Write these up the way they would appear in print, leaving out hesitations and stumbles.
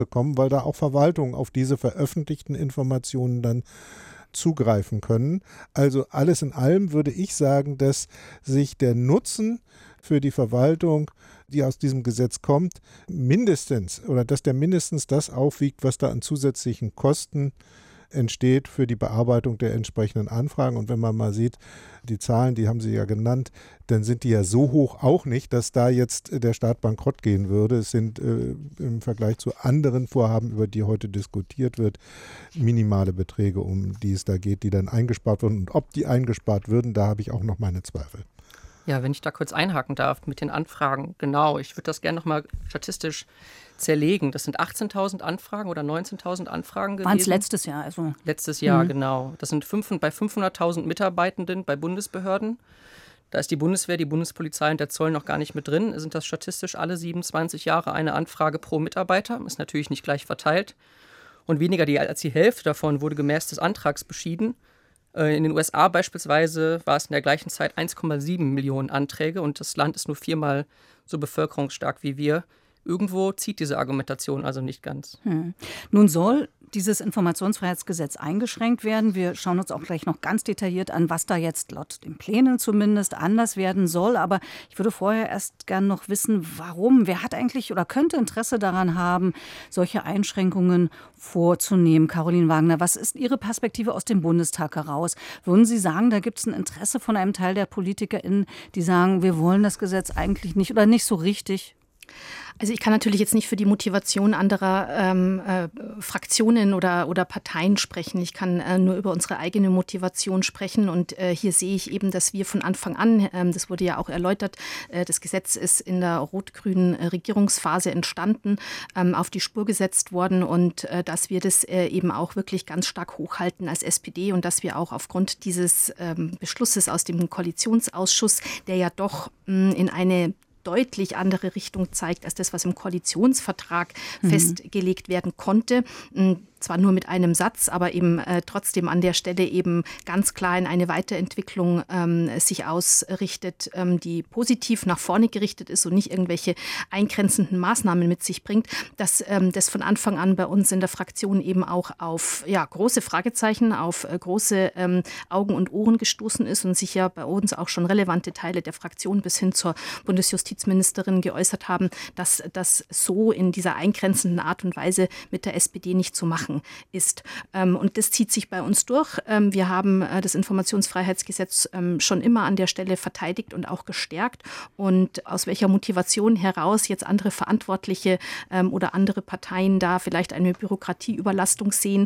bekommen, weil da auch Verwaltungen auf diese veröffentlichten Informationen dann zugreifen können. Also alles in allem würde ich sagen, dass sich der Nutzen für die Verwaltung, die aus diesem Gesetz kommt, mindestens oder dass der mindestens das aufwiegt, was da an zusätzlichen Kosten entsteht für die Bearbeitung der entsprechenden Anfragen. Und wenn man mal sieht, die Zahlen, die haben Sie ja genannt, dann sind die ja so hoch auch nicht, dass da jetzt der Staat bankrott gehen würde. Es sind im Vergleich zu anderen Vorhaben, über die heute diskutiert wird, minimale Beträge, um die es da geht, die dann eingespart wurden. Und ob die eingespart würden, da habe ich auch noch meine Zweifel. Ja, wenn ich da kurz einhaken darf mit den Anfragen. Genau, ich würde das gerne nochmal statistisch zerlegen. Das sind 18.000 Anfragen oder 19.000 Anfragen gewesen. Waren es letztes Jahr? Also. Letztes Jahr, genau. Das sind bei 500.000 Mitarbeitenden bei Bundesbehörden. Da ist die Bundeswehr, die Bundespolizei und der Zoll noch gar nicht mit drin. Sind das statistisch alle 27 Jahre eine Anfrage pro Mitarbeiter. Ist natürlich nicht gleich verteilt. Und weniger als die Hälfte davon wurde gemäß des Antrags beschieden. In den USA beispielsweise war es in der gleichen Zeit 1,7 Millionen Anträge und das Land ist nur 4-mal so bevölkerungsstark wie wir. Irgendwo zieht diese Argumentation also nicht ganz. Nun soll dieses Informationsfreiheitsgesetz eingeschränkt werden. Wir schauen uns auch gleich noch ganz detailliert an, was da jetzt laut den Plänen zumindest anders werden soll. Aber ich würde vorher erst gern noch wissen, warum. Wer hat eigentlich oder könnte Interesse daran haben, solche Einschränkungen vorzunehmen? Caroline Wagner, was ist Ihre Perspektive aus dem Bundestag heraus? Würden Sie sagen, da gibt es ein Interesse von einem Teil der PolitikerInnen, die sagen, wir wollen das Gesetz eigentlich nicht oder nicht so richtig? Also ich kann natürlich jetzt nicht für die Motivation anderer Fraktionen oder Parteien sprechen. Ich kann nur über unsere eigene Motivation sprechen. Und hier sehe ich eben, dass wir von Anfang an, das wurde ja auch erläutert, das Gesetz ist in der rot-grünen Regierungsphase entstanden, auf die Spur gesetzt worden und dass wir das eben auch wirklich ganz stark hochhalten als SPD und dass wir auch aufgrund dieses Beschlusses aus dem Koalitionsausschuss, der ja doch in eine deutlich andere Richtung zeigt als das, was im Koalitionsvertrag festgelegt werden konnte. Zwar nur mit einem Satz, aber eben trotzdem an der Stelle eben ganz klar in eine Weiterentwicklung sich ausrichtet, die positiv nach vorne gerichtet ist und nicht irgendwelche eingrenzenden Maßnahmen mit sich bringt, dass das von Anfang an bei uns in der Fraktion eben auch auf große Fragezeichen, auf große Augen und Ohren gestoßen ist und sich ja bei uns auch schon relevante Teile der Fraktion bis hin zur Bundesjustizministerin geäußert haben, dass das so in dieser eingrenzenden Art und Weise mit der SPD nicht zu machen ist. Und das zieht sich bei uns durch. Wir haben das Informationsfreiheitsgesetz schon immer an der Stelle verteidigt und auch gestärkt. Und aus welcher Motivation heraus jetzt andere Verantwortliche oder andere Parteien da vielleicht eine Bürokratieüberlastung sehen,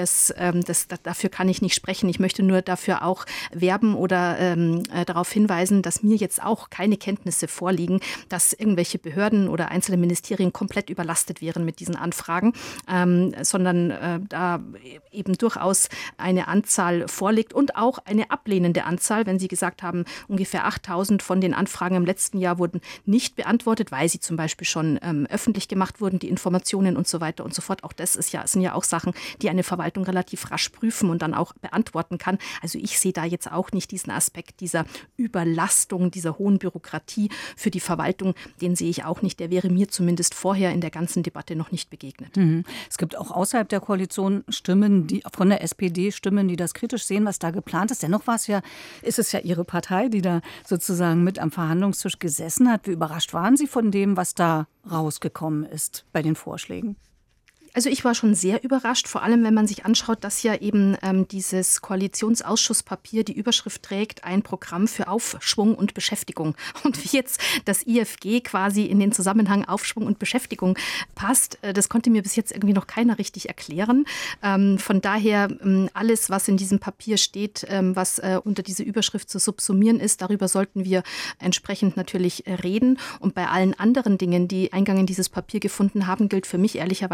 dafür kann ich nicht sprechen. Ich möchte nur dafür auch werben oder darauf hinweisen, dass mir jetzt auch keine Kenntnisse vorliegen, dass irgendwelche Behörden oder einzelne Ministerien komplett überlastet wären mit diesen Anfragen, sondern da eben durchaus eine Anzahl vorliegt und auch eine ablehnende Anzahl. Wenn Sie gesagt haben, ungefähr 8.000 von den Anfragen im letzten Jahr wurden nicht beantwortet, weil sie zum Beispiel schon öffentlich gemacht wurden, die Informationen und so weiter und so fort. Auch das sind ja auch Sachen, die eine Verwaltung relativ rasch prüfen und dann auch beantworten kann. Also ich sehe da jetzt auch nicht diesen Aspekt dieser Überlastung, dieser hohen Bürokratie für die Verwaltung. Den sehe ich auch nicht. Der wäre mir zumindest vorher in der ganzen Debatte noch nicht begegnet. Es gibt auch außerhalb der Koalition Stimmen, die von der SPD Stimmen, die das kritisch sehen, was da geplant ist. Dennoch ist es ja Ihre Partei, die da sozusagen mit am Verhandlungstisch gesessen hat. Wie überrascht waren Sie von dem, was da rausgekommen ist bei den Vorschlägen? Also ich war schon sehr überrascht, vor allem wenn man sich anschaut, dass ja eben dieses Koalitionsausschusspapier die Überschrift trägt, ein Programm für Aufschwung und Beschäftigung. Und wie jetzt das IFG quasi in den Zusammenhang Aufschwung und Beschäftigung passt, das konnte mir bis jetzt irgendwie noch keiner richtig erklären. Von daher alles, was in diesem Papier steht, was unter diese Überschrift zu subsumieren ist, darüber sollten wir entsprechend natürlich reden. Und bei allen anderen Dingen, die Eingang in dieses Papier gefunden haben, gilt für mich ehrlicherweise der Koalitionsvertrag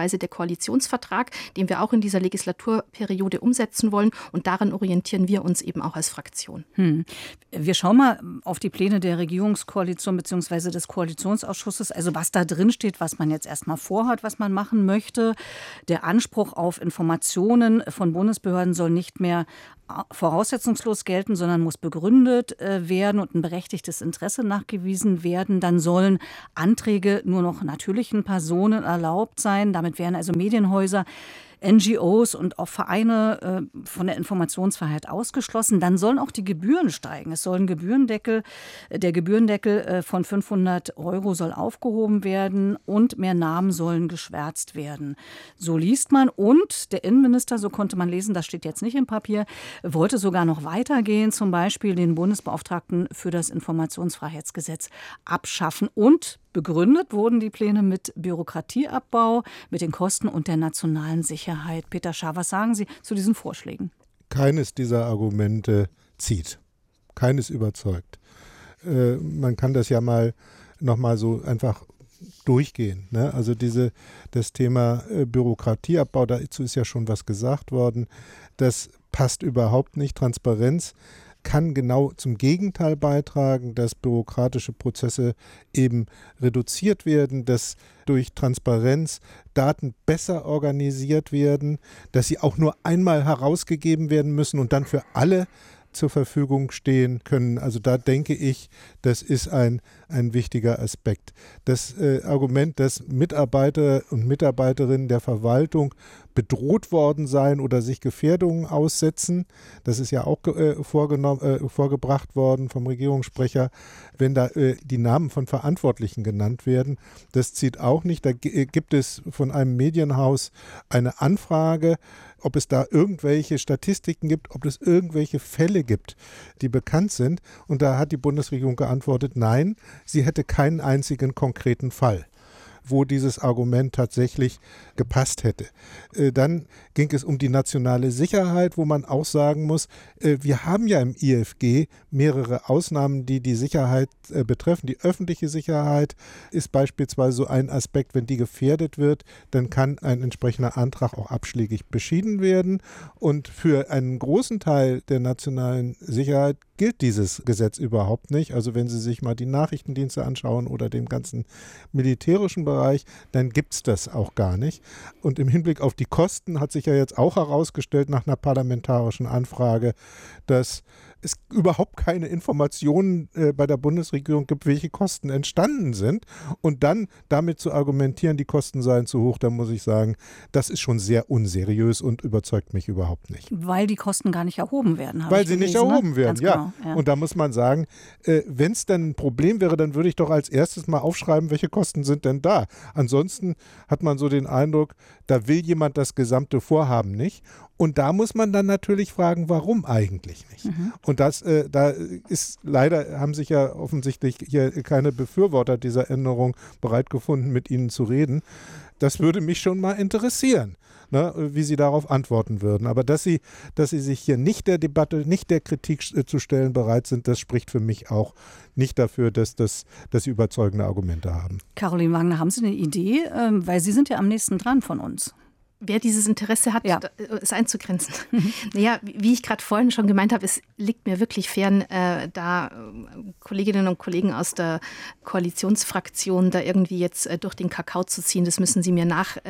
Koalitionsvertrag, den wir auch in dieser Legislaturperiode umsetzen wollen. Und daran orientieren wir uns eben auch als Fraktion. Wir schauen mal auf die Pläne der Regierungskoalition bzw. des Koalitionsausschusses, also was da drin steht, was man jetzt erstmal vorhat, was man machen möchte. Der Anspruch auf Informationen von Bundesbehörden soll nicht mehr voraussetzungslos gelten, sondern muss begründet werden und ein berechtigtes Interesse nachgewiesen werden. Dann sollen Anträge nur noch natürlichen Personen erlaubt sein. Damit wären also Medienhäuser, NGOs und auch Vereine von der Informationsfreiheit ausgeschlossen. Dann sollen auch die Gebühren steigen. Es soll der Gebührendeckel von 500 € soll aufgehoben werden und mehr Namen sollen geschwärzt werden. So liest man. Und der Innenminister, so konnte man lesen, das steht jetzt nicht im Papier, wollte sogar noch weitergehen, zum Beispiel den Bundesbeauftragten für das Informationsfreiheitsgesetz abschaffen. Und begründet wurden die Pläne mit Bürokratieabbau, mit den Kosten und der nationalen Sicherheit. Peter Schaar, was sagen Sie zu diesen Vorschlägen? Keines dieser Argumente zieht. Keines überzeugt. Man kann das ja noch mal so einfach durchgehen. Ne? Also das Thema Bürokratieabbau, dazu ist ja schon was gesagt worden, das passt überhaupt nicht. Transparenz kann genau zum Gegenteil beitragen, dass bürokratische Prozesse eben reduziert werden, dass durch Transparenz Daten besser organisiert werden, dass sie auch nur einmal herausgegeben werden müssen und dann für alle zur Verfügung stehen können. Also da denke ich, das ist ein wichtiger Aspekt. Das Argument, dass Mitarbeiter und Mitarbeiterinnen der Verwaltung bedroht worden seien oder sich Gefährdungen aussetzen, das ist ja auch vorgebracht worden vom Regierungssprecher, wenn da die Namen von Verantwortlichen genannt werden. Das zieht auch nicht. Da gibt es von einem Medienhaus eine Anfrage, ob es da irgendwelche Statistiken gibt, ob es irgendwelche Fälle gibt, die bekannt sind. Und da hat die Bundesregierung geantwortet, nein, sie hätte keinen einzigen konkreten Fall, wo dieses Argument tatsächlich gepasst hätte. Dann ging es um die nationale Sicherheit, wo man auch sagen muss, wir haben ja im IFG mehrere Ausnahmen, die die Sicherheit betreffen. Die öffentliche Sicherheit ist beispielsweise so ein Aspekt, wenn die gefährdet wird, dann kann ein entsprechender Antrag auch abschlägig beschieden werden. Und für einen großen Teil der nationalen Sicherheit gilt dieses Gesetz überhaupt nicht. Also wenn Sie sich mal die Nachrichtendienste anschauen oder den ganzen militärischen Bereich, dann gibt es das auch gar nicht. Und im Hinblick auf die Kosten hat sich ja jetzt auch herausgestellt nach einer parlamentarischen Anfrage, dass es überhaupt keine Informationen bei der Bundesregierung gibt, welche Kosten entstanden sind. Und dann damit zu argumentieren, die Kosten seien zu hoch, da muss ich sagen, das ist schon sehr unseriös und überzeugt mich überhaupt nicht. Weil die Kosten gar nicht erhoben werden, habe Weil ich sie gelesen, nicht erhoben werden, Ganz genau, ja. Und da muss man sagen, wenn es dann ein Problem wäre, dann würde ich doch als erstes mal aufschreiben, welche Kosten sind denn da. Ansonsten hat man so den Eindruck, da will jemand das gesamte Vorhaben nicht. Und da muss man dann natürlich fragen, warum eigentlich nicht? Und da ist leider, haben sich ja offensichtlich hier keine Befürworter dieser Änderung bereit gefunden, mit Ihnen zu reden. Das würde mich schon mal interessieren, ne, wie Sie darauf antworten würden. Aber dass Sie sich hier nicht der Debatte, nicht der Kritik zu stellen bereit sind, das spricht für mich auch nicht dafür, dass Sie überzeugende Argumente haben. Caroline Wagner, haben Sie eine Idee? Weil Sie sind ja am nächsten dran von uns. Wer dieses Interesse hat, es einzugrenzen. Naja, wie ich gerade vorhin schon gemeint habe, es liegt mir wirklich fern, da Kolleginnen und Kollegen aus der Koalitionsfraktion da irgendwie jetzt durch den Kakao zu ziehen. Das müssen sie mir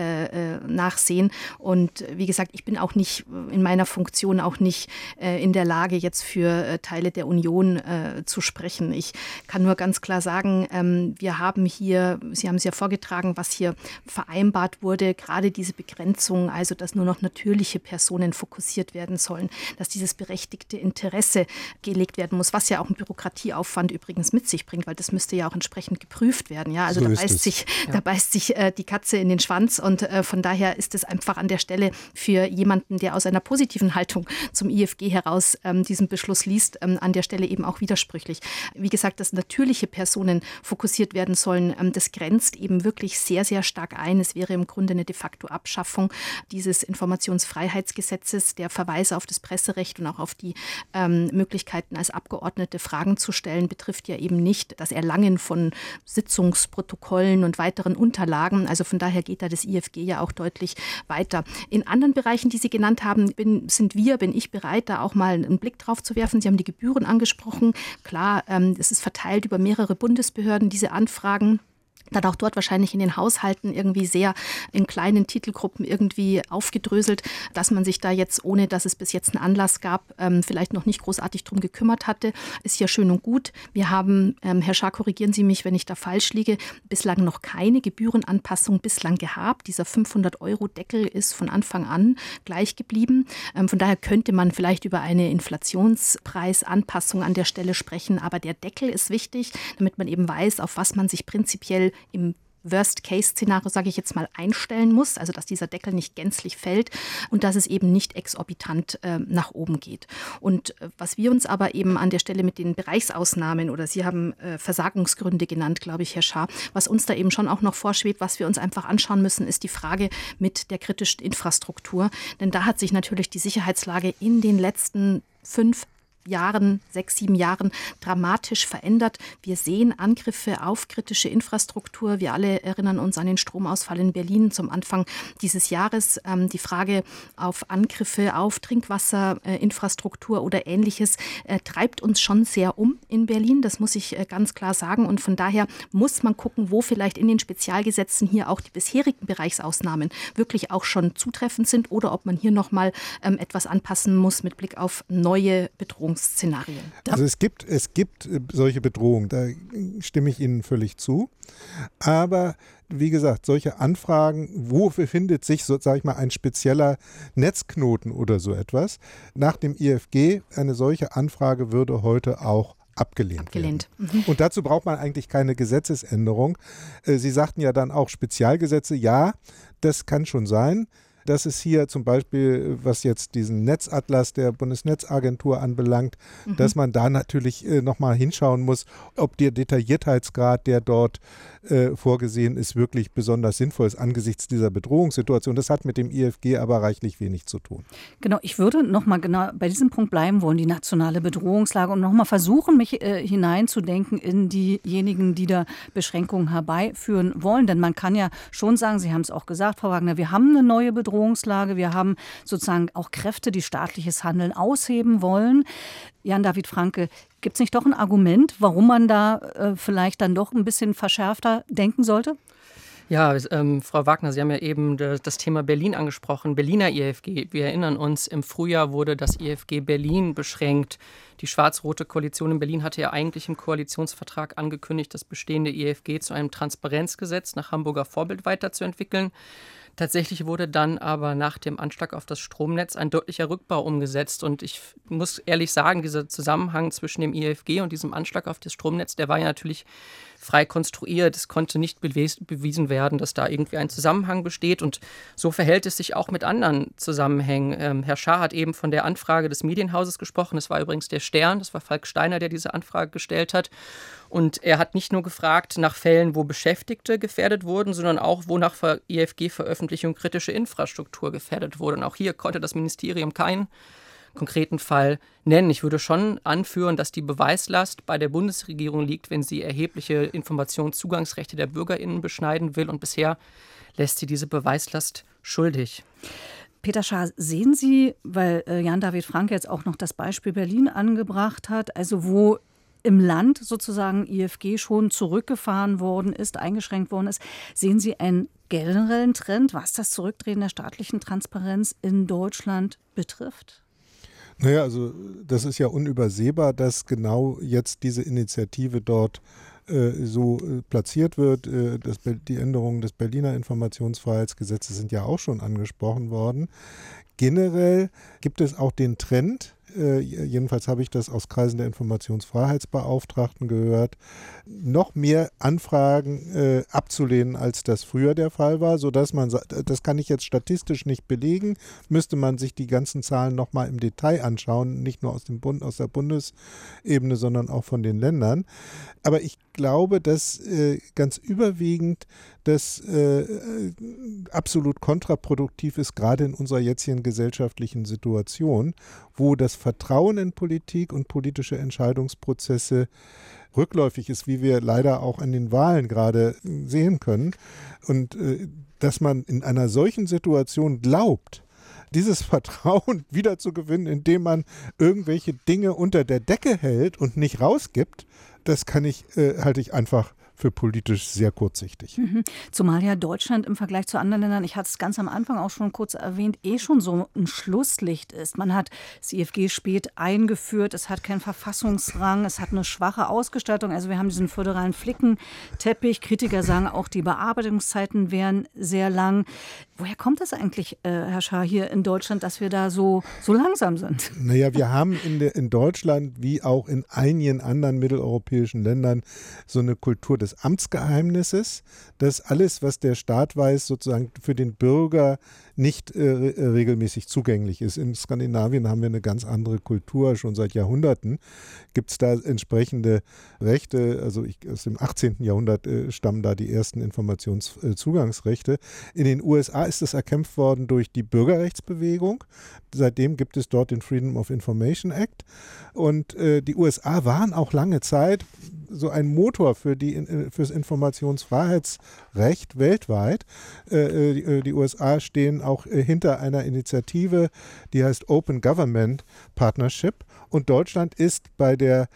nachsehen. Und wie gesagt, ich bin auch nicht in meiner Funktion auch nicht in der Lage, jetzt für Teile der Union zu sprechen. Ich kann nur ganz klar sagen, wir haben hier, Sie haben es ja vorgetragen, was hier vereinbart wurde, gerade diese Begrenzung, also dass nur noch natürliche Personen fokussiert werden sollen, dass dieses berechtigte Interesse gelegt werden muss, was ja auch einen Bürokratieaufwand übrigens mit sich bringt, weil das müsste ja auch entsprechend geprüft werden. Ja? Also so da beißt sich die Katze in den Schwanz und von daher ist es einfach an der Stelle für jemanden, der aus einer positiven Haltung zum IFG heraus diesen Beschluss liest, an der Stelle eben auch widersprüchlich. Wie gesagt, dass natürliche Personen fokussiert werden sollen, das grenzt eben wirklich sehr, sehr stark ein. Es wäre im Grunde eine de facto Abschaffung Umsetzung dieses Informationsfreiheitsgesetzes. Der Verweis auf das Presserecht und auch auf die Möglichkeiten als Abgeordnete Fragen zu stellen, betrifft ja eben nicht das Erlangen von Sitzungsprotokollen und weiteren Unterlagen. Also von daher geht da das IFG ja auch deutlich weiter. In anderen Bereichen, die Sie genannt haben, bin ich bereit, da auch mal einen Blick drauf zu werfen. Sie haben die Gebühren angesprochen. Klar, es ist verteilt über mehrere Bundesbehörden, diese Anfragen. Dann auch dort wahrscheinlich in den Haushalten irgendwie sehr in kleinen Titelgruppen irgendwie aufgedröselt, dass man sich da jetzt, ohne dass es bis jetzt einen Anlass gab, vielleicht noch nicht großartig drum gekümmert hatte, ist ja schön und gut. Wir haben, Herr Schaar, korrigieren Sie mich, wenn ich da falsch liege, bislang noch keine Gebührenanpassung gehabt. Dieser 500-Euro-Deckel ist von Anfang an gleich geblieben. Von daher könnte man vielleicht über eine Inflationspreisanpassung an der Stelle sprechen, aber der Deckel ist wichtig, damit man eben weiß, auf was man sich prinzipiell im Worst-Case-Szenario, sage ich jetzt mal, einstellen muss, also dass dieser Deckel nicht gänzlich fällt und dass es eben nicht exorbitant nach oben geht. Und was wir uns aber eben an der Stelle mit den Bereichsausnahmen, oder Sie haben Versagungsgründe genannt, glaube ich, Herr Schaar, was uns da eben schon auch noch vorschwebt, was wir uns einfach anschauen müssen, ist die Frage mit der kritischen Infrastruktur. Denn da hat sich natürlich die Sicherheitslage in den letzten 6, 7 Jahren dramatisch verändert. Wir sehen Angriffe auf kritische Infrastruktur. Wir alle erinnern uns an den Stromausfall in Berlin zum Anfang dieses Jahres. Die Frage auf Angriffe auf Trinkwasserinfrastruktur oder Ähnliches treibt uns schon sehr um in Berlin. Das muss ich ganz klar sagen. Und von daher muss man gucken, wo vielleicht in den Spezialgesetzen hier auch die bisherigen Bereichsausnahmen wirklich auch schon zutreffend sind oder ob man hier nochmal etwas anpassen muss mit Blick auf neue Bedrohungsszenarien. Also es gibt solche Bedrohungen, da stimme ich Ihnen völlig zu. Aber wie gesagt, solche Anfragen, wo befindet sich, so sage ich mal, ein spezieller Netzknoten oder so etwas? Nach dem IFG, eine solche Anfrage würde heute auch abgelehnt werden. Und dazu braucht man eigentlich keine Gesetzesänderung. Sie sagten ja dann auch Spezialgesetze. Ja, das kann schon sein. Dass es hier zum Beispiel, was jetzt diesen Netzatlas der Bundesnetzagentur anbelangt, dass man da natürlich nochmal hinschauen muss, ob der Detailliertheitsgrad, der dort vorgesehen ist, wirklich besonders sinnvoll ist angesichts dieser Bedrohungssituation. Das hat mit dem IFG aber reichlich wenig zu tun. Genau, ich würde nochmal genau bei diesem Punkt bleiben wollen, die nationale Bedrohungslage, und nochmal versuchen, mich hineinzudenken in diejenigen, die da Beschränkungen herbeiführen wollen. Denn man kann ja schon sagen, Sie haben es auch gesagt, Frau Wagner, wir haben eine neue Bedrohungslage, wir haben sozusagen auch Kräfte, die staatliches Handeln aushebeln wollen. Jan-David Franke, gibt es nicht doch ein Argument, warum man da vielleicht dann doch ein bisschen verschärfter denken sollte? Ja, Frau Wagner, Sie haben ja eben das Thema Berlin angesprochen, Berliner IFG. Wir erinnern uns, im Frühjahr wurde das IFG Berlin beschränkt. Die schwarz-rote Koalition in Berlin hatte ja eigentlich im Koalitionsvertrag angekündigt, das bestehende IFG zu einem Transparenzgesetz nach Hamburger Vorbild weiterzuentwickeln. Tatsächlich wurde dann aber nach dem Anschlag auf das Stromnetz ein deutlicher Rückbau umgesetzt. Und ich muss ehrlich sagen, dieser Zusammenhang zwischen dem IFG und diesem Anschlag auf das Stromnetz, der war ja natürlich frei konstruiert. Es konnte nicht bewiesen werden, dass da irgendwie ein Zusammenhang besteht. Und so verhält es sich auch mit anderen Zusammenhängen. Herr Schaar hat eben von der Anfrage des Medienhauses gesprochen. Das war übrigens der Stern, das war Falk Steiner, der diese Anfrage gestellt hat. Und er hat nicht nur gefragt nach Fällen, wo Beschäftigte gefährdet wurden, sondern auch, wo nach IFG-Veröffentlichung kritische Infrastruktur gefährdet wurde. Und auch hier konnte das Ministerium keinen konkreten Fall nennen. Ich würde schon anführen, dass die Beweislast bei der Bundesregierung liegt, wenn sie erhebliche Informationszugangsrechte der BürgerInnen beschneiden will. Und bisher lässt sie diese Beweislast schuldig. Peter Schaar, sehen Sie, weil Jan-David Franke jetzt auch noch das Beispiel Berlin angebracht hat, also wo im Land sozusagen IFG schon zurückgefahren worden ist, eingeschränkt worden ist, sehen Sie einen generellen Trend, was das Zurückdrehen der staatlichen Transparenz in Deutschland betrifft? Naja, also das ist ja unübersehbar, dass genau jetzt diese Initiative dort so platziert wird. Die Änderungen des Berliner Informationsfreiheitsgesetzes sind ja auch schon angesprochen worden. Generell gibt es auch den Trend, jedenfalls habe ich das aus Kreisen der Informationsfreiheitsbeauftragten gehört, noch mehr Anfragen abzulehnen, als das früher der Fall war, sodass man, das kann ich jetzt statistisch nicht belegen, müsste man sich die ganzen Zahlen nochmal im Detail anschauen, nicht nur aus der Bundesebene, sondern auch von den Ländern. Aber ich glaube, dass ganz überwiegend das absolut kontraproduktiv ist, gerade in unserer jetzigen gesellschaftlichen Situation, wo das Vertrauen in Politik und politische Entscheidungsprozesse rückläufig ist, wie wir leider auch an den Wahlen gerade sehen können. Und dass man in einer solchen Situation glaubt, dieses Vertrauen wiederzugewinnen, indem man irgendwelche Dinge unter der Decke hält und nicht rausgibt, das halte ich einfach für politisch sehr kurzsichtig. Zumal ja Deutschland im Vergleich zu anderen Ländern, ich hatte es ganz am Anfang auch schon kurz erwähnt, schon so ein Schlusslicht ist. Man hat das IFG spät eingeführt, es hat keinen Verfassungsrang, es hat eine schwache Ausgestaltung. Also wir haben diesen föderalen Flickenteppich. Kritiker sagen auch, die Bearbeitungszeiten wären sehr lang. Woher kommt das eigentlich, Herr Schaar, hier in Deutschland, dass wir da so langsam sind? Naja, wir haben in Deutschland wie auch in einigen anderen mitteleuropäischen Ländern so eine Kultur des Amtsgeheimnisses, dass alles, was der Staat weiß, sozusagen für den Bürger nicht regelmäßig zugänglich ist. In Skandinavien haben wir eine ganz andere Kultur, schon seit Jahrhunderten gibt es da entsprechende Rechte, also aus dem 18. Jahrhundert stammen da die ersten Informationszugangsrechte. In den USA ist es erkämpft worden durch die Bürgerrechtsbewegung. Seitdem gibt es dort den Freedom of Information Act und die USA waren auch lange Zeit so ein Motor fürs Informationsfreiheitsrecht weltweit. Die USA stehen auch hinter einer Initiative, die heißt Open Government Partnership. Und Deutschland ist bei der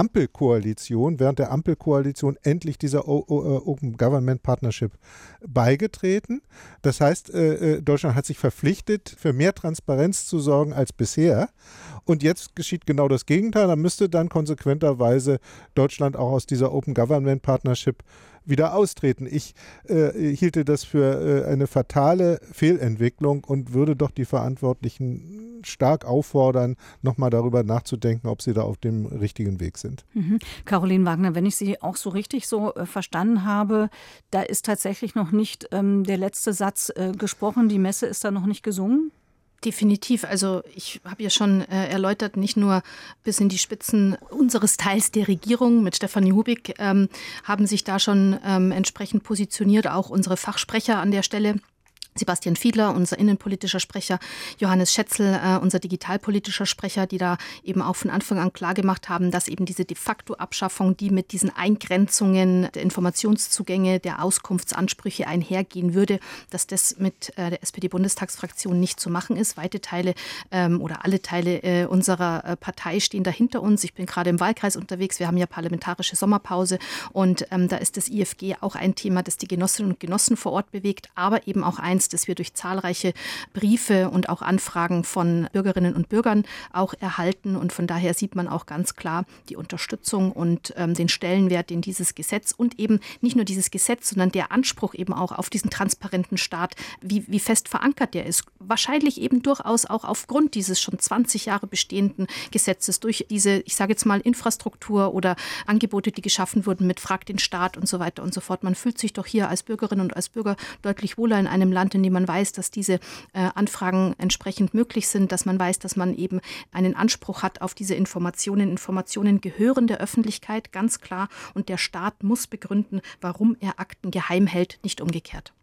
während der Ampelkoalition endlich dieser Open Government Partnership beigetreten. Das heißt, Deutschland hat sich verpflichtet, für mehr Transparenz zu sorgen als bisher. Und jetzt geschieht genau das Gegenteil. Da müsste dann konsequenterweise Deutschland auch aus dieser Open Government Partnership wieder austreten. Ich hielte das für eine fatale Fehlentwicklung und würde doch die Verantwortlichen stark auffordern, nochmal darüber nachzudenken, ob sie da auf dem richtigen Weg sind. Caroline Wagner, wenn ich Sie auch so richtig verstanden habe, da ist tatsächlich noch nicht der letzte Satz gesprochen, die Messe ist da noch nicht gesungen? Definitiv. Also ich habe ja schon erläutert, nicht nur bis in die Spitzen unseres Teils der Regierung mit Stefanie Hubig haben sich da schon entsprechend positioniert, auch unsere Fachsprecher an der Stelle. Sebastian Fiedler, unser innenpolitischer Sprecher, Johannes Schätzl, unser digitalpolitischer Sprecher, die da eben auch von Anfang an klargemacht haben, dass eben diese de facto Abschaffung, die mit diesen Eingrenzungen der Informationszugänge, der Auskunftsansprüche einhergehen würde, dass das mit der SPD-Bundestagsfraktion nicht zu machen ist. Weite Teile oder alle Teile unserer Partei stehen da hinter uns. Ich bin gerade im Wahlkreis unterwegs. Wir haben ja parlamentarische Sommerpause und da ist das IFG auch ein Thema, das die Genossinnen und Genossen vor Ort bewegt, aber eben auch eins, das wir durch zahlreiche Briefe und auch Anfragen von Bürgerinnen und Bürgern auch erhalten. Und von daher sieht man auch ganz klar die Unterstützung und den Stellenwert, den dieses Gesetz und eben nicht nur dieses Gesetz, sondern der Anspruch eben auch auf diesen transparenten Staat, wie fest verankert der ist. Wahrscheinlich eben durchaus auch aufgrund dieses schon 20 Jahre bestehenden Gesetzes, durch diese, ich sage jetzt mal, Infrastruktur oder Angebote, die geschaffen wurden mit Frag den Staat und so weiter und so fort. Man fühlt sich doch hier als Bürgerin und als Bürger deutlich wohler in einem Land, in dem man weiß, dass diese Anfragen entsprechend möglich sind, dass man weiß, dass man eben einen Anspruch hat auf diese Informationen. Informationen gehören der Öffentlichkeit, ganz klar. Und der Staat muss begründen, warum er Akten geheim hält, nicht umgekehrt.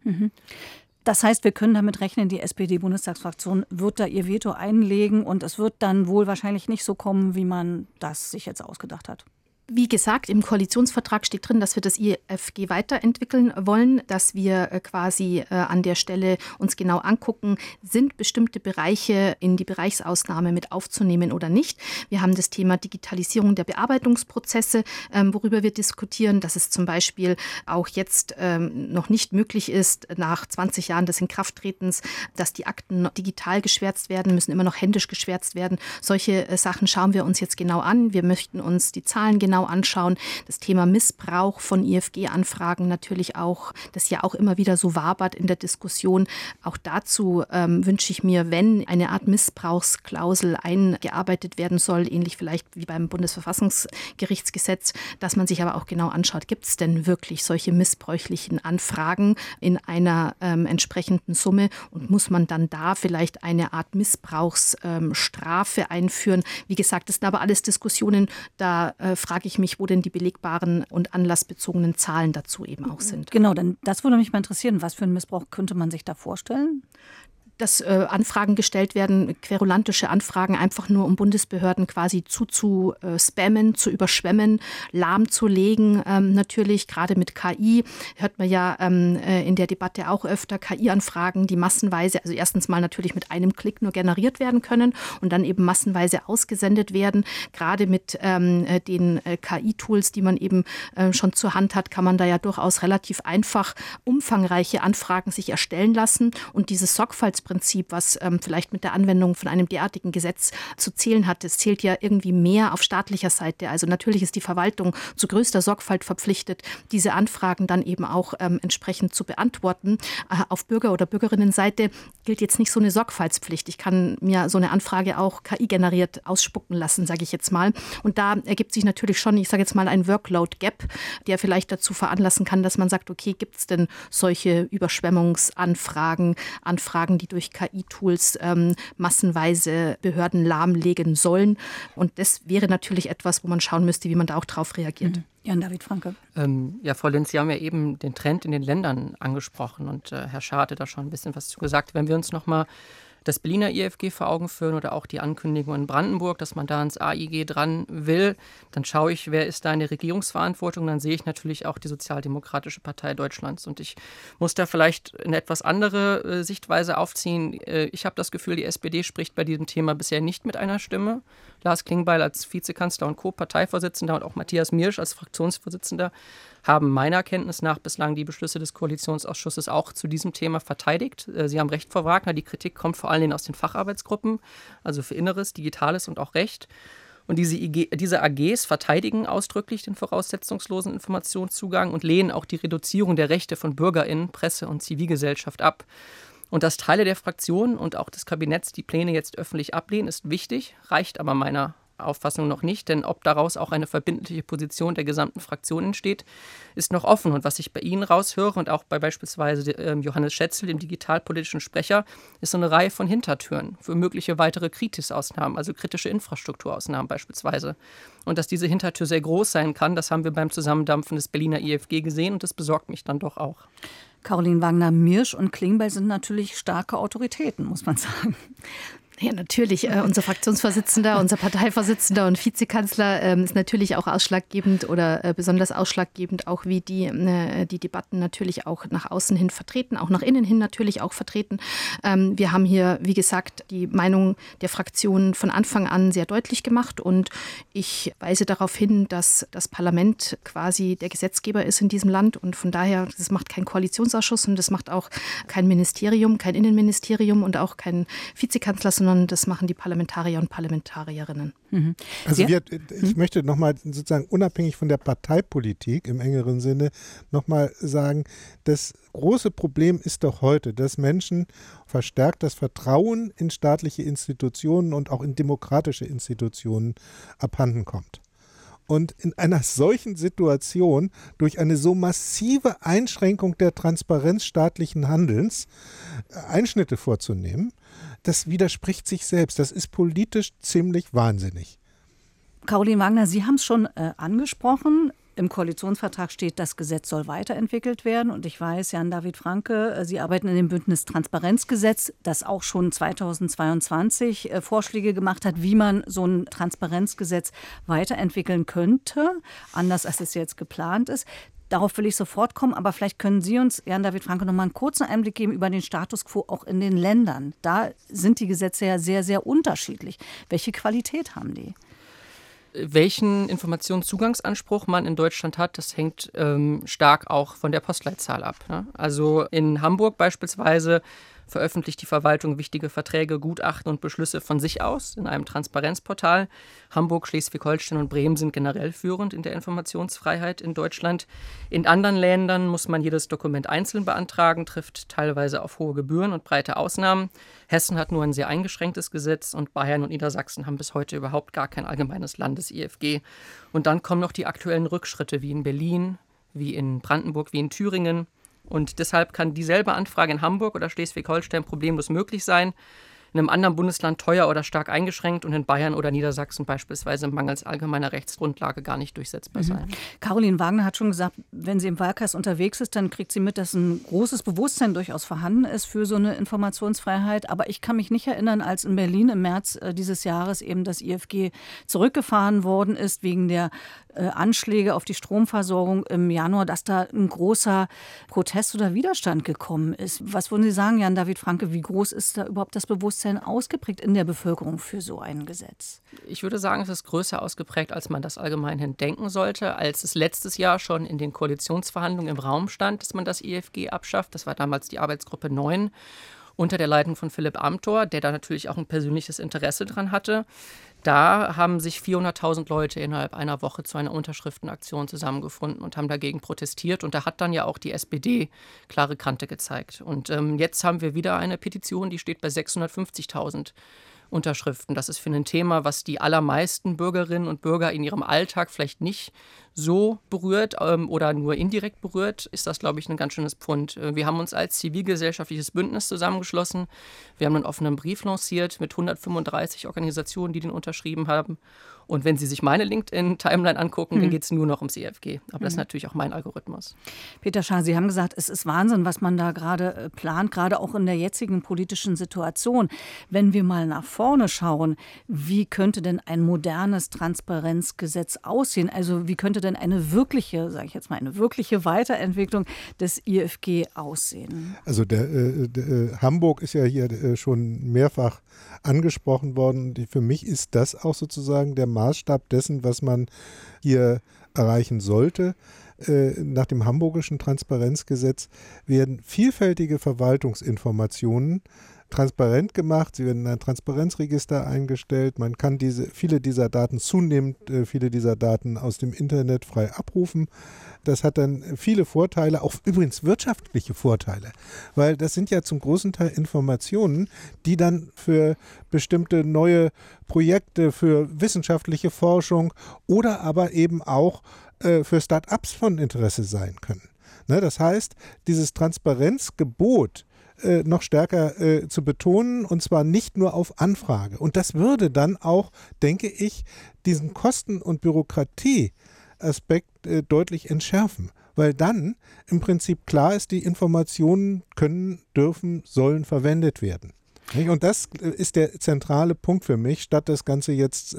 Das heißt, wir können damit rechnen, die SPD-Bundestagsfraktion wird da ihr Veto einlegen und es wird dann wohl wahrscheinlich nicht so kommen, wie man das sich jetzt ausgedacht hat. Wie gesagt, im Koalitionsvertrag steht drin, dass wir das IFG weiterentwickeln wollen, dass wir quasi an der Stelle uns genau angucken, sind bestimmte Bereiche in die Bereichsausnahme mit aufzunehmen oder nicht. Wir haben das Thema Digitalisierung der Bearbeitungsprozesse, worüber wir diskutieren, dass es zum Beispiel auch jetzt noch nicht möglich ist, nach 20 Jahren des Inkrafttretens, dass die Akten digital geschwärzt werden, müssen immer noch händisch geschwärzt werden. Solche Sachen schauen wir uns jetzt genau an. Wir möchten uns die Zahlen genau anschauen. Das Thema Missbrauch von IFG-Anfragen natürlich auch, das ja auch immer wieder so wabert in der Diskussion. Auch dazu wünsche ich mir, wenn eine Art Missbrauchsklausel eingearbeitet werden soll, ähnlich vielleicht wie beim Bundesverfassungsgerichtsgesetz, dass man sich aber auch genau anschaut, gibt es denn wirklich solche missbräuchlichen Anfragen in einer entsprechenden Summe und muss man dann da vielleicht eine Art Missbrauchsstrafe einführen? Wie gesagt, das sind aber alles Diskussionen, da frage ich mich, wo denn die belegbaren und anlassbezogenen Zahlen dazu eben auch sind. Genau, denn das würde mich mal interessieren. Was für einen Missbrauch könnte man sich da vorstellen? Dass Anfragen gestellt werden, querulantische Anfragen, einfach nur um Bundesbehörden quasi zu spammen, zu überschwemmen, lahmzulegen. Natürlich, gerade mit KI, hört man ja in der Debatte auch öfter, KI-Anfragen, die massenweise, also erstens mal natürlich mit einem Klick nur generiert werden können und dann eben massenweise ausgesendet werden. Gerade mit den KI-Tools, die man eben schon zur Hand hat, kann man da ja durchaus relativ einfach umfangreiche Anfragen sich erstellen lassen. Und dieses Sorgfaltsprinzip, was vielleicht mit der Anwendung von einem derartigen Gesetz zu zählen hat, das zählt ja irgendwie mehr auf staatlicher Seite. Also natürlich ist die Verwaltung zu größter Sorgfalt verpflichtet, diese Anfragen dann eben auch entsprechend zu beantworten. Auf Bürger- oder Bürgerinnenseite gilt jetzt nicht so eine Sorgfaltspflicht. Ich kann mir so eine Anfrage auch KI-generiert ausspucken lassen, sage ich jetzt mal. Und da ergibt sich natürlich schon, ich sage jetzt mal, ein Workload-Gap, der vielleicht dazu veranlassen kann, dass man sagt, okay, gibt es denn solche Überschwemmungsanfragen, Anfragen, die durch KI-Tools massenweise Behörden lahmlegen sollen. Und das wäre natürlich etwas, wo man schauen müsste, wie man da auch drauf reagiert. Jan-David Franke. Ja, Frau Linz, Sie haben ja eben den Trend in den Ländern angesprochen und Herr Schaar hatte da schon ein bisschen was zu gesagt. Wenn wir uns nochmal das Berliner IFG vor Augen führen oder auch die Ankündigung in Brandenburg, dass man da ans AIG dran will, dann schaue ich, wer ist da in der Regierungsverantwortung, dann sehe ich natürlich auch die Sozialdemokratische Partei Deutschlands. Und ich muss da vielleicht eine etwas andere Sichtweise aufziehen. Ich habe das Gefühl, die SPD spricht bei diesem Thema bisher nicht mit einer Stimme. Lars Klingbeil als Vizekanzler und Co-Parteivorsitzender und auch Matthias Miersch als Fraktionsvorsitzender haben meiner Kenntnis nach bislang die Beschlüsse des Koalitionsausschusses auch zu diesem Thema verteidigt. Sie haben recht, Frau Wagner, die Kritik kommt vor allen Dingen aus den Facharbeitsgruppen, also für Inneres, Digitales und auch Recht. Und diese AGs verteidigen ausdrücklich den voraussetzungslosen Informationszugang und lehnen auch die Reduzierung der Rechte von BürgerInnen, Presse und Zivilgesellschaft ab. Und dass Teile der Fraktionen und auch des Kabinetts die Pläne jetzt öffentlich ablehnen, ist wichtig, reicht aber meiner Auffassung noch nicht, denn ob daraus auch eine verbindliche Position der gesamten Fraktion entsteht, ist noch offen. Und was ich bei Ihnen raushöre und auch bei beispielsweise Johannes Schätzl, dem digitalpolitischen Sprecher, ist so eine Reihe von Hintertüren für mögliche weitere Kritisausnahmen, also kritische Infrastrukturausnahmen beispielsweise. Und dass diese Hintertür sehr groß sein kann, das haben wir beim Zusammendampfen des Berliner IFG gesehen und das besorgt mich dann doch auch. Caroline Wagner, Miersch und Klingbeil sind natürlich starke Autoritäten, muss man sagen. Ja, natürlich. Unser Fraktionsvorsitzender, unser Parteivorsitzender und Vizekanzler ist natürlich auch ausschlaggebend oder besonders ausschlaggebend, auch wie die Debatten natürlich auch nach außen hin vertreten, auch nach innen hin natürlich auch vertreten. Wir haben hier, wie gesagt, die Meinung der Fraktionen von Anfang an sehr deutlich gemacht und ich weise darauf hin, dass das Parlament quasi der Gesetzgeber ist in diesem Land und von daher, das macht kein Koalitionsausschuss und das macht auch kein Ministerium, kein Innenministerium und auch kein Vizekanzler, sondern das machen die Parlamentarier und Parlamentarierinnen. Also ich möchte nochmal sozusagen unabhängig von der Parteipolitik im engeren Sinne nochmal sagen, das große Problem ist doch heute, dass Menschen verstärkt das Vertrauen in staatliche Institutionen und auch in demokratische Institutionen abhanden kommt. Und in einer solchen Situation durch eine so massive Einschränkung der Transparenz staatlichen Handelns Einschnitte vorzunehmen, das widerspricht sich selbst. Das ist politisch ziemlich wahnsinnig. Caroline Wagner, Sie haben es schon angesprochen. Im Koalitionsvertrag steht, das Gesetz soll weiterentwickelt werden. Und ich weiß, Jan-David Franke, Sie arbeiten in dem Bündnis Transparenzgesetz, das auch schon 2022 Vorschläge gemacht hat, wie man so ein Transparenzgesetz weiterentwickeln könnte, anders als es jetzt geplant ist. Darauf will ich sofort kommen, aber vielleicht können Sie uns, Jan-David Franke, noch mal einen kurzen Einblick geben über den Status quo auch in den Ländern. Da sind die Gesetze ja sehr, sehr unterschiedlich. Welche Qualität haben die? Welchen Informationszugangsanspruch man in Deutschland hat, das hängt stark auch von der Postleitzahl ab. Ne? Also in Hamburg beispielsweise veröffentlicht die Verwaltung wichtige Verträge, Gutachten und Beschlüsse von sich aus in einem Transparenzportal. Hamburg, Schleswig-Holstein und Bremen sind generell führend in der Informationsfreiheit in Deutschland. In anderen Ländern muss man jedes Dokument einzeln beantragen, trifft teilweise auf hohe Gebühren und breite Ausnahmen. Hessen hat nur ein sehr eingeschränktes Gesetz und Bayern und Niedersachsen haben bis heute überhaupt gar kein allgemeines Landes-IFG. Und dann kommen noch die aktuellen Rückschritte wie in Berlin, wie in Brandenburg, wie in Thüringen. Und deshalb kann dieselbe Anfrage in Hamburg oder Schleswig-Holstein problemlos möglich sein. in einem anderen Bundesland teuer oder stark eingeschränkt und in Bayern oder Niedersachsen beispielsweise mangels allgemeiner Rechtsgrundlage gar nicht durchsetzbar sein. Caroline Wagner hat schon gesagt, wenn sie im Wahlkreis unterwegs ist, dann kriegt sie mit, dass ein großes Bewusstsein durchaus vorhanden ist für so eine Informationsfreiheit. Aber ich kann mich nicht erinnern, als in Berlin im März dieses Jahres eben das IFG zurückgefahren worden ist wegen der Anschläge auf die Stromversorgung im Januar, dass da ein großer Protest oder Widerstand gekommen ist. Was würden Sie sagen, Jan-David Franke, wie groß ist da überhaupt das Bewusstsein ausgeprägt in der Bevölkerung für so ein Gesetz? Ich würde sagen, es ist größer ausgeprägt, als man das allgemein denken sollte. Als es letztes Jahr schon in den Koalitionsverhandlungen im Raum stand, dass man das IFG abschafft, das war damals die Arbeitsgruppe 9, unter der Leitung von Philipp Amthor, der da natürlich auch ein persönliches Interesse dran hatte. Da haben sich 400.000 Leute innerhalb einer Woche zu einer Unterschriftenaktion zusammengefunden und haben dagegen protestiert. Und da hat dann ja auch die SPD klare Kante gezeigt. Und jetzt haben wir wieder eine Petition, die steht bei 650.000 Unterschriften. Das ist für ein Thema, was die allermeisten Bürgerinnen und Bürger in ihrem Alltag vielleicht nicht so berührt oder nur indirekt berührt, ist das, glaube ich, ein ganz schönes Pfund. Wir haben uns als zivilgesellschaftliches Bündnis zusammengeschlossen. Wir haben einen offenen Brief lanciert mit 135 Organisationen, die den unterschrieben haben. Und wenn Sie sich meine LinkedIn-Timeline angucken, dann geht es nur noch ums IFG. Aber das ist natürlich auch mein Algorithmus. Peter Schaar, Sie haben gesagt, es ist Wahnsinn, was man da gerade plant, gerade auch in der jetzigen politischen Situation. Wenn wir mal nach vorne schauen, wie könnte denn ein modernes Transparenzgesetz aussehen? Also wie könnte denn eine wirkliche, sage ich jetzt mal, eine wirkliche Weiterentwicklung des IFG aussehen? Also Hamburg ist ja hier schon mehrfach angesprochen worden. Für mich ist das auch sozusagen der Maßstab dessen, was man hier erreichen sollte. Nach dem hamburgischen Transparenzgesetz werden vielfältige Verwaltungsinformationen transparent gemacht. Sie werden in ein Transparenzregister eingestellt. Man kann viele dieser Daten aus dem Internet frei abrufen. Das hat dann viele Vorteile, auch übrigens wirtschaftliche Vorteile, weil das sind ja zum großen Teil Informationen, die dann für bestimmte neue Projekte, für wissenschaftliche Forschung oder aber eben auch für Start-ups von Interesse sein können. Das heißt, dieses Transparenzgebot noch stärker zu betonen, und zwar nicht nur auf Anfrage. Und das würde dann auch, denke ich, diesen Kosten- und Bürokratieaspekt deutlich entschärfen, weil dann im Prinzip klar ist, die Informationen können, dürfen, sollen verwendet werden. Und das ist der zentrale Punkt für mich, statt das Ganze jetzt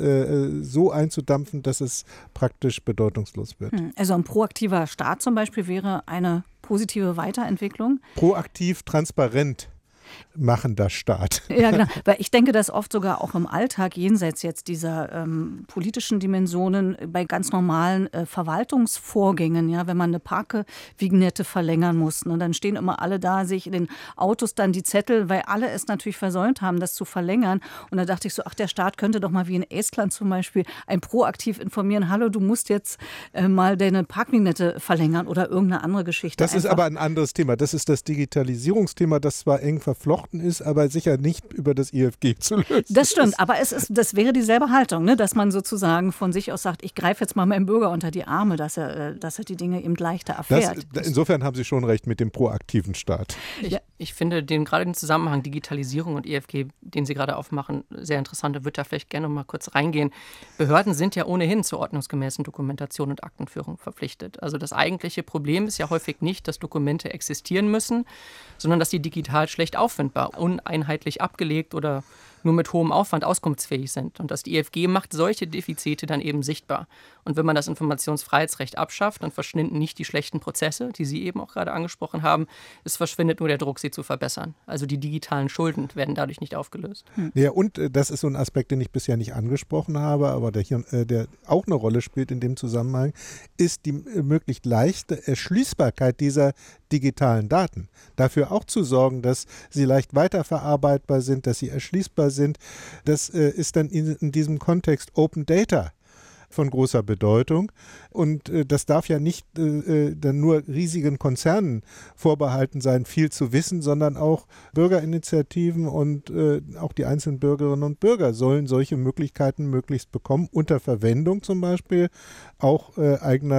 so einzudampfen, dass es praktisch bedeutungslos wird. Also ein proaktiver Staat zum Beispiel wäre eine positive Weiterentwicklung. Proaktiv, transparent machender Staat. Ja, genau. Weil ich denke, dass oft sogar auch im Alltag, jenseits jetzt dieser politischen Dimensionen, bei ganz normalen Verwaltungsvorgängen, ja, wenn man eine Parkvignette verlängern muss, ne, dann stehen immer alle da, sehe ich in den Autos dann die Zettel, weil alle es natürlich versäumt haben, das zu verlängern. Und da dachte ich so, der Staat könnte doch mal wie in Estland zum Beispiel ein proaktiv informieren, hallo, du musst jetzt mal deine Parkvignette verlängern oder irgendeine andere Geschichte. Das ist aber ein anderes Thema. Das ist das Digitalisierungsthema, das zwar eng verflochten ist, aber sicher nicht über das IFG zu lösen. Das stimmt, aber das wäre dieselbe Haltung, ne? Dass man sozusagen von sich aus sagt, ich greife jetzt mal meinem Bürger unter die Arme, dass er die Dinge eben leichter erfährt. Insofern haben Sie schon recht mit dem proaktiven Staat. Ich finde gerade den Zusammenhang Digitalisierung und IFG, den Sie gerade aufmachen, sehr interessant. Da würde da vielleicht gerne mal kurz reingehen. Behörden sind ja ohnehin zur ordnungsgemäßen Dokumentation und Aktenführung verpflichtet. Also das eigentliche Problem ist ja häufig nicht, dass Dokumente existieren müssen, sondern dass die digital schlecht auffindbar, uneinheitlich abgelegt oder nur mit hohem Aufwand auskunftsfähig sind. Und das IFG macht solche Defizite dann eben sichtbar. Und wenn man das Informationsfreiheitsrecht abschafft, dann verschwinden nicht die schlechten Prozesse, die Sie eben auch gerade angesprochen haben. Es verschwindet nur der Druck, sie zu verbessern. Also die digitalen Schulden werden dadurch nicht aufgelöst. Ja, und das ist so ein Aspekt, den ich bisher nicht angesprochen habe, aber der auch eine Rolle spielt in dem Zusammenhang, ist die möglichst leichte Erschließbarkeit dieser digitalen Daten. Dafür auch zu sorgen, dass sie leicht weiterverarbeitbar sind, dass sie erschließbar sind. Das ist dann in diesem Kontext Open Data von großer Bedeutung. Und das darf ja nicht dann nur riesigen Konzernen vorbehalten sein, viel zu wissen, sondern auch Bürgerinitiativen und auch die einzelnen Bürgerinnen und Bürger sollen solche Möglichkeiten möglichst bekommen, unter Verwendung zum Beispiel auch eigener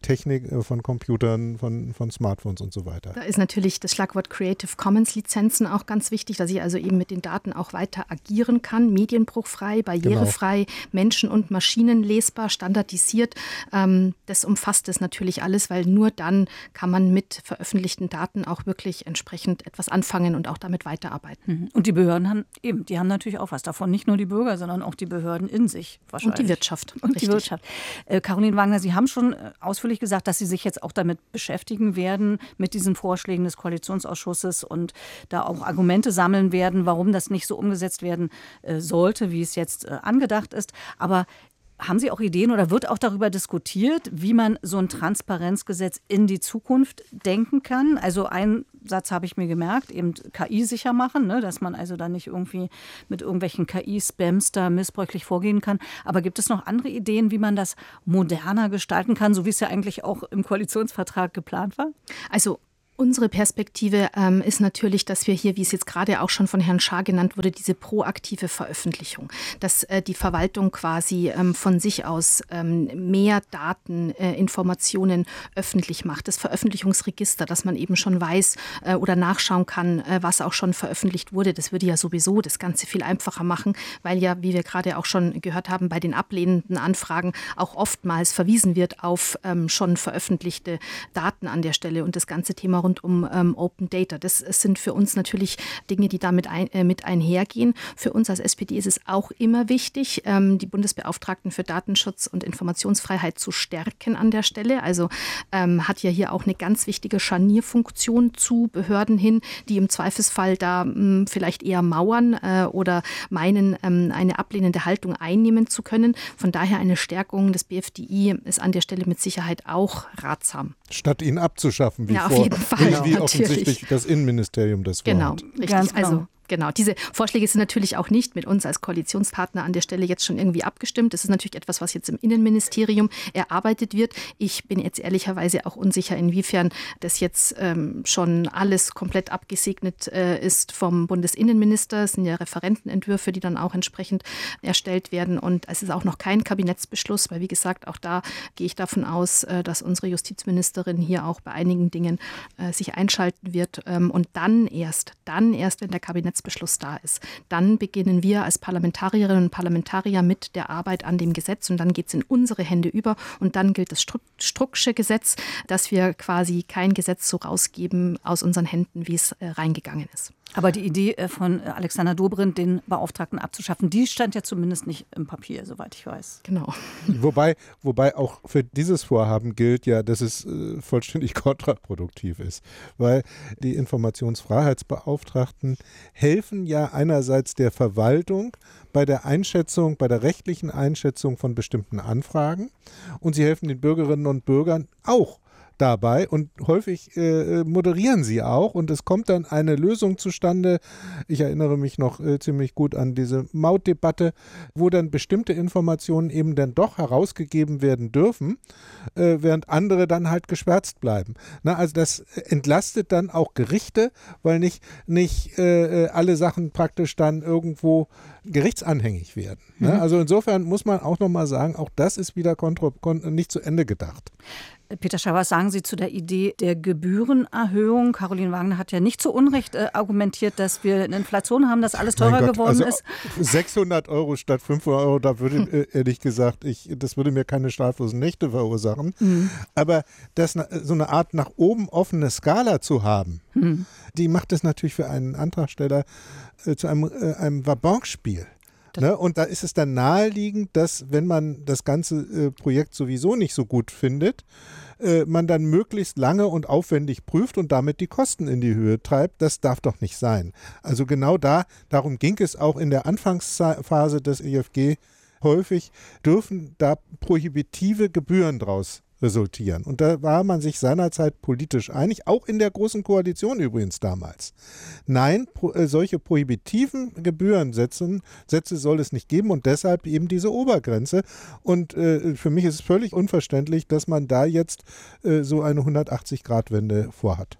Technik, von Computern, von Smartphones und so weiter. Da ist natürlich das Schlagwort Creative Commons Lizenzen auch ganz wichtig, dass ich also eben mit den Daten auch weiter agieren kann, medienbruchfrei, barrierefrei, Menschen- und Maschinen lesbar, standardisiert. Das umfasst es natürlich alles, weil nur dann kann man mit veröffentlichten Daten auch wirklich entsprechend etwas anfangen und auch damit weiterarbeiten. Und die Behörden die haben natürlich auch was davon. Nicht nur die Bürger, sondern auch die Behörden in sich wahrscheinlich. Und die Wirtschaft. Und die Wirtschaft. Caroline Wagner, Sie haben schon ausführlich gesagt, dass Sie sich jetzt auch damit beschäftigen werden, mit diesen Vorschlägen des Koalitionsausschusses und da auch Argumente sammeln werden, warum das nicht so umgesetzt werden sollte, wie es jetzt angedacht ist. Aber haben Sie auch Ideen oder wird auch darüber diskutiert, wie man so ein Transparenzgesetz in die Zukunft denken kann? Also einen Satz habe ich mir gemerkt, eben KI sicher machen, ne, dass man also dann nicht irgendwie mit irgendwelchen KI-Spams da missbräuchlich vorgehen kann. Aber gibt es noch andere Ideen, wie man das moderner gestalten kann, so wie es ja eigentlich auch im Koalitionsvertrag geplant war? Also unsere Perspektive ist natürlich, dass wir hier, wie es jetzt gerade auch schon von Herrn Schaar genannt wurde, diese proaktive Veröffentlichung, dass die Verwaltung quasi von sich aus mehr Daten, Informationen öffentlich macht. Das Veröffentlichungsregister, dass man eben schon weiß oder nachschauen kann, was auch schon veröffentlicht wurde, das würde ja sowieso das Ganze viel einfacher machen, weil ja, wie wir gerade auch schon gehört haben, bei den ablehnenden Anfragen auch oftmals verwiesen wird auf schon veröffentlichte Daten an der Stelle und das ganze Thema rund um Open Data. Das sind für uns natürlich Dinge, die damit mit einhergehen. Für uns als SPD ist es auch immer wichtig, die Bundesbeauftragten für Datenschutz und Informationsfreiheit zu stärken an der Stelle. Also hat ja hier auch eine ganz wichtige Scharnierfunktion zu Behörden hin, die im Zweifelsfall da vielleicht eher mauern oder meinen, eine ablehnende Haltung einnehmen zu können. Von daher eine Stärkung des BFDI ist an der Stelle mit Sicherheit auch ratsam. Statt ihn abzuschaffen, wie ja, vor. Auf jeden Fall, wie offensichtlich das Innenministerium das vorhat. Genau, richtig. Ganz genau. Also genau, diese Vorschläge sind natürlich auch nicht mit uns als Koalitionspartner an der Stelle jetzt schon irgendwie abgestimmt. Das ist natürlich etwas, was jetzt im Innenministerium erarbeitet wird. Ich bin jetzt ehrlicherweise auch unsicher, inwiefern das jetzt schon alles komplett abgesegnet ist vom Bundesinnenminister. Es sind ja Referentenentwürfe, die dann auch entsprechend erstellt werden. Und es ist auch noch kein Kabinettsbeschluss, weil wie gesagt, auch da gehe ich davon aus, dass unsere Justizministerin hier auch bei einigen Dingen sich einschalten wird. Und dann erst, wenn der Kabinettsbeschluss da ist. Dann beginnen wir als Parlamentarierinnen und Parlamentarier mit der Arbeit an dem Gesetz und dann geht es in unsere Hände über und dann gilt das Strucksche Gesetz, dass wir quasi kein Gesetz so rausgeben aus unseren Händen, wie es reingegangen ist. Aber die Idee von Alexander Dobrindt, den Beauftragten abzuschaffen, die stand ja zumindest nicht im Papier, soweit ich weiß. Genau. Wobei auch für dieses Vorhaben gilt ja, dass es vollständig kontraproduktiv ist, weil die Informationsfreiheitsbeauftragten helfen ja einerseits der Verwaltung bei der Einschätzung, bei der rechtlichen Einschätzung von bestimmten Anfragen und sie helfen den Bürgerinnen und Bürgern auch dabei und häufig moderieren sie auch und es kommt dann eine Lösung zustande. Ich erinnere mich noch ziemlich gut an diese Mautdebatte, wo dann bestimmte Informationen eben dann doch herausgegeben werden dürfen, während andere dann halt geschwärzt bleiben. Na, also das entlastet dann auch Gerichte, weil nicht alle Sachen praktisch dann irgendwo gerichtsanhängig werden. Ne? Also insofern muss man auch nochmal sagen, auch das ist wieder nicht zu Ende gedacht. Peter Schaar, was sagen Sie zu der Idee der Gebührenerhöhung? Caroline Wagner hat ja nicht zu Unrecht argumentiert, dass wir eine Inflation haben, dass alles teurer geworden ist. 600 € statt 500 €, da würde ehrlich gesagt, das würde mir keine schlaflosen Nächte verursachen. Aber so eine Art nach oben offene Skala zu haben, die macht es natürlich für einen Antragsteller zu einem Wabonspiel. Ne? Und da ist es dann naheliegend, dass, wenn man das ganze Projekt sowieso nicht so gut findet, man dann möglichst lange und aufwendig prüft und damit die Kosten in die Höhe treibt. Das darf doch nicht sein. Also genau darum ging es auch in der Anfangsphase des EFG. Häufig dürfen da prohibitive Gebühren draus resultieren. Und da war man sich seinerzeit politisch einig, auch in der Großen Koalition übrigens damals. Nein, solche prohibitiven Gebührensätze soll es nicht geben und deshalb eben diese Obergrenze. Und für mich ist es völlig unverständlich, dass man da jetzt so eine 180-Grad-Wende vorhat.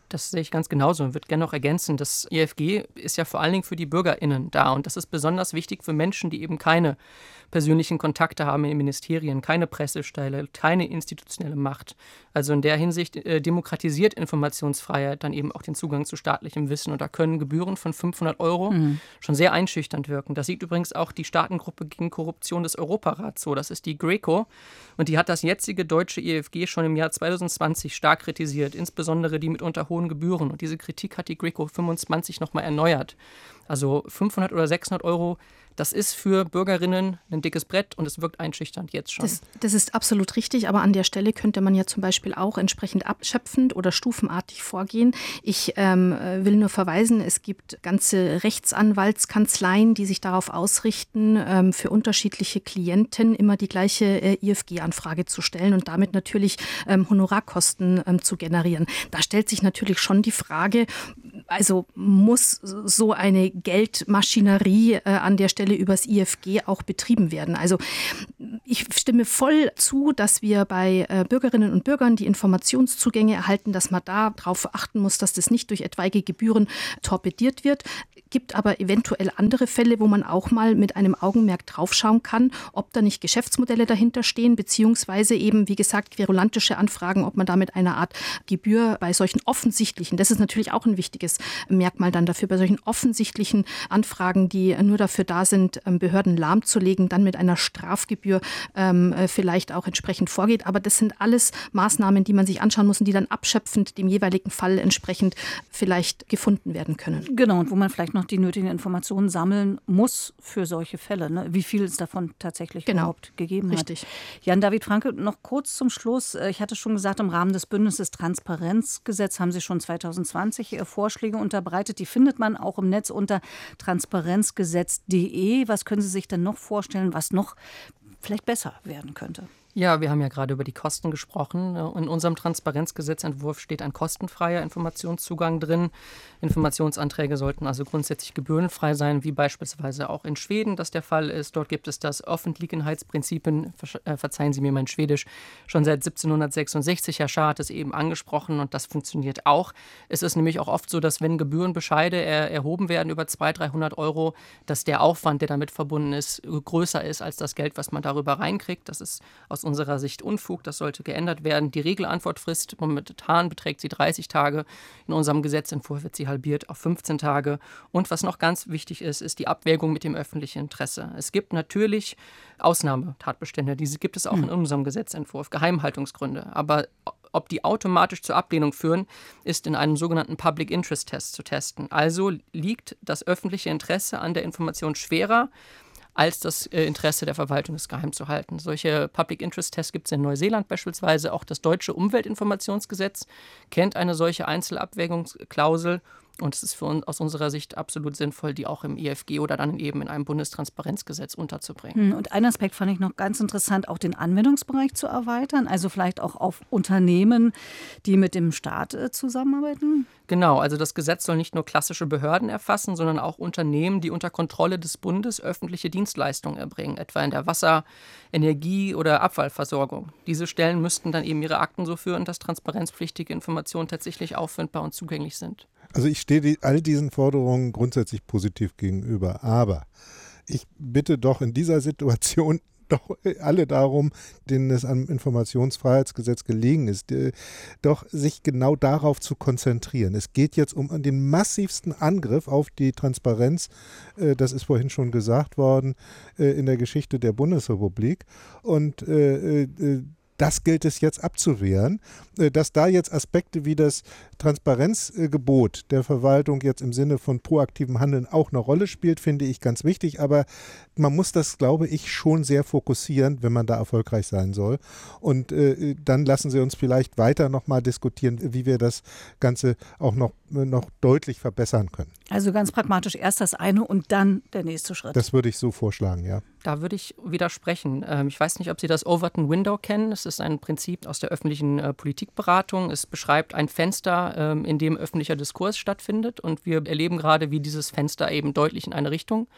Das sehe ich ganz genauso und würde gerne noch ergänzen. Das IFG ist ja vor allen Dingen für die BürgerInnen da und das ist besonders wichtig für Menschen, die eben keine persönlichen Kontakte haben in den Ministerien, keine Pressestelle, keine institutionelle Macht. Also in der Hinsicht demokratisiert Informationsfreiheit dann eben auch den Zugang zu staatlichem Wissen und da können Gebühren von 500 € schon sehr einschüchternd wirken. Das sieht übrigens auch die Staatengruppe gegen Korruption des Europarats so. Das ist die GRECO und die hat das jetzige deutsche IFG schon im Jahr 2020 stark kritisiert, insbesondere die mitunter hohen Gebühren. Und diese Kritik hat die GRECO 25 nochmal erneuert. Also 500 oder 600 €, das ist für Bürgerinnen ein dickes Brett und es wirkt einschüchternd jetzt schon. Das ist absolut richtig, aber an der Stelle könnte man ja zum Beispiel auch entsprechend abschöpfend oder stufenartig vorgehen. Ich will nur verweisen, es gibt ganze Rechtsanwaltskanzleien, die sich darauf ausrichten, für unterschiedliche Klienten immer die gleiche IFG-Anfrage zu stellen und damit natürlich Honorarkosten zu generieren. Da stellt sich natürlich schon die Frage, also muss so eine Geldmaschinerie an der Stelle übers IFG auch betrieben werden. Also ich stimme voll zu, dass wir bei Bürgerinnen und Bürgern die Informationszugänge erhalten, dass man da darauf achten muss, dass das nicht durch etwaige Gebühren torpediert wird. Gibt aber eventuell andere Fälle, wo man auch mal mit einem Augenmerk draufschauen kann, ob da nicht Geschäftsmodelle dahinter stehen, beziehungsweise eben, wie gesagt, querulantische Anfragen, ob man da mit einer Art Gebühr bei solchen offensichtlichen, das ist natürlich auch ein wichtiges Merkmal dann dafür, bei solchen offensichtlichen Anfragen, die nur dafür da sind, Behörden lahmzulegen, dann mit einer Strafgebühr vielleicht auch entsprechend vorgeht. Aber das sind alles Maßnahmen, die man sich anschauen muss und die dann abschöpfend dem jeweiligen Fall entsprechend vielleicht gefunden werden können. Genau, und wo man vielleicht noch die nötigen Informationen sammeln muss für solche Fälle, ne? Wie viel es davon tatsächlich überhaupt gegeben hat. Richtig. Jan-David Franke, noch kurz zum Schluss. Ich hatte schon gesagt, im Rahmen des Bündnisses Transparenzgesetz haben Sie schon 2020 Vorschläge unterbreitet. Die findet man auch im Netz unter transparenzgesetz.de. Was können Sie sich denn noch vorstellen, was noch vielleicht besser werden könnte? Ja, wir haben ja gerade über die Kosten gesprochen. In unserem Transparenzgesetzentwurf steht ein kostenfreier Informationszugang drin. Informationsanträge sollten also grundsätzlich gebührenfrei sein, wie beispielsweise auch in Schweden das der Fall ist. Dort gibt es das Offentlichkeitsprinzip, verzeihen Sie mir mein Schwedisch, schon seit 1766. Herr Schaar hat es eben angesprochen und das funktioniert auch. Es ist nämlich auch oft so, dass wenn Gebührenbescheide erhoben werden über 200-300 €, dass der Aufwand, der damit verbunden ist, größer ist als das Geld, was man darüber reinkriegt. Das ist aus unserer Sicht Unfug, das sollte geändert werden. Die Regelantwortfrist momentan beträgt sie 30 Tage. In unserem Gesetzentwurf wird sie halbiert auf 15 Tage. Und was noch ganz wichtig ist, ist die Abwägung mit dem öffentlichen Interesse. Es gibt natürlich Ausnahmetatbestände, diese gibt es auch in unserem Gesetzentwurf, Geheimhaltungsgründe. Aber ob die automatisch zur Ablehnung führen, ist in einem sogenannten Public Interest Test zu testen. Also liegt das öffentliche Interesse an der Information schwerer als das Interesse der Verwaltung, es geheim zu halten. Solche Public Interest Tests gibt es in Neuseeland beispielsweise. Auch das deutsche Umweltinformationsgesetz kennt eine solche Einzelabwägungsklausel. Und es ist für uns aus unserer Sicht absolut sinnvoll, die auch im IFG oder dann eben in einem Bundestransparenzgesetz unterzubringen. Und einen Aspekt fand ich noch ganz interessant, auch den Anwendungsbereich zu erweitern, also vielleicht auch auf Unternehmen, die mit dem Staat zusammenarbeiten? Genau, also das Gesetz soll nicht nur klassische Behörden erfassen, sondern auch Unternehmen, die unter Kontrolle des Bundes öffentliche Dienstleistungen erbringen, etwa in der Wasser-, Energie- oder Abfallversorgung. Diese Stellen müssten dann eben ihre Akten so führen, dass transparenzpflichtige Informationen tatsächlich auffindbar und zugänglich sind. Also ich stehe all diesen Forderungen grundsätzlich positiv gegenüber, aber ich bitte doch in dieser Situation doch alle darum, denen es am Informationsfreiheitsgesetz gelegen ist, doch sich genau darauf zu konzentrieren. Es geht jetzt um den massivsten Angriff auf die Transparenz, das ist vorhin schon gesagt worden, in der Geschichte der Bundesrepublik und das gilt es jetzt abzuwehren, dass da jetzt Aspekte wie das Transparenzgebot der Verwaltung jetzt im Sinne von proaktivem Handeln auch eine Rolle spielt, finde ich ganz wichtig. Aber man muss das, glaube ich, schon sehr fokussieren, wenn man da erfolgreich sein soll. Und dann lassen Sie uns vielleicht weiter nochmal diskutieren, wie wir das Ganze auch noch deutlich verbessern können. Also ganz pragmatisch erst das eine und dann der nächste Schritt. Das würde ich so vorschlagen, ja. Da würde ich widersprechen. Ich weiß nicht, ob Sie das Overton Window kennen. Es ist ein Prinzip aus der öffentlichen Politikberatung. Es beschreibt ein Fenster, in dem öffentlicher Diskurs stattfindet. Und wir erleben gerade, wie dieses Fenster eben deutlich in eine Richtung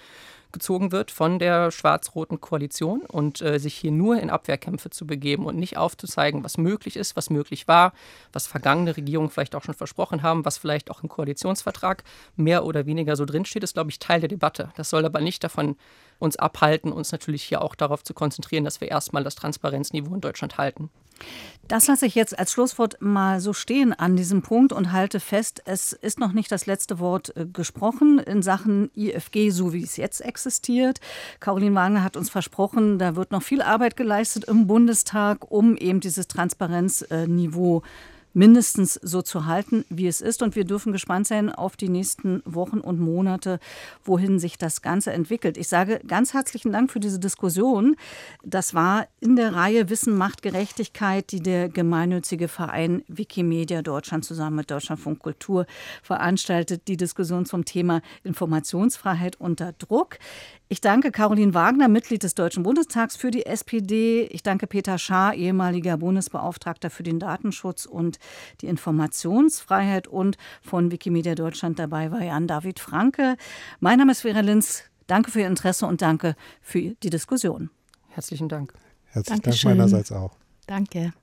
gezogen wird von der schwarz-roten Koalition und sich hier nur in Abwehrkämpfe zu begeben und nicht aufzuzeigen, was möglich ist, was möglich war, was vergangene Regierungen vielleicht auch schon versprochen haben, was vielleicht auch im Koalitionsvertrag mehr oder weniger so drinsteht, ist, glaube ich, Teil der Debatte. Das soll aber nicht davon uns abhalten, uns natürlich hier auch darauf zu konzentrieren, dass wir erstmal das Transparenzniveau in Deutschland halten. Das lasse ich jetzt als Schlusswort mal so stehen an diesem Punkt und halte fest, es ist noch nicht das letzte Wort gesprochen in Sachen IFG, so wie es jetzt existiert. Caroline Wagner hat uns versprochen, da wird noch viel Arbeit geleistet im Bundestag, um eben dieses Transparenzniveau mindestens so zu halten, wie es ist. Und wir dürfen gespannt sein auf die nächsten Wochen und Monate, wohin sich das Ganze entwickelt. Ich sage ganz herzlichen Dank für diese Diskussion. Das war in der Reihe Wissen macht Gerechtigkeit, die der gemeinnützige Verein Wikimedia Deutschland zusammen mit Deutschlandfunk Kultur veranstaltet. Die Diskussion zum Thema Informationsfreiheit unter Druck. Ich danke Caroline Wagner, Mitglied des Deutschen Bundestags für die SPD. Ich danke Peter Schaar, ehemaliger Bundesbeauftragter für den Datenschutz und die Informationsfreiheit. Und von Wikimedia Deutschland dabei war Jan-David Franke. Mein Name ist Vera Linz. Danke für Ihr Interesse und danke für die Diskussion. Herzlichen Dank. Herzlichen Dank meinerseits auch. Danke.